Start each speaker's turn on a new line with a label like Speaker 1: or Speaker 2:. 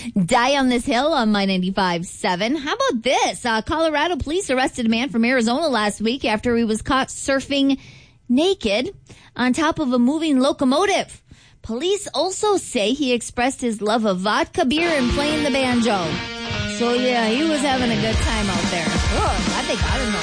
Speaker 1: Die on this hill on My 95.7. How about this? Colorado police arrested a man from Arizona last week after he was caught surfing naked on top of a moving locomotive. Police also say he expressed his love of vodka, beer, and playing the banjo. So, yeah, he was having a good time out there. Oh, I don't know.